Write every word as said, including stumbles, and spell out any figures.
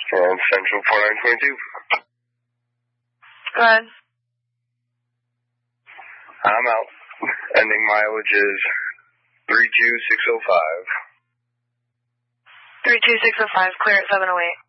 And Central four nine two two. Go ahead. I'm out. Ending mileage is three two six oh five. three two six oh five, clear at seven oh eight.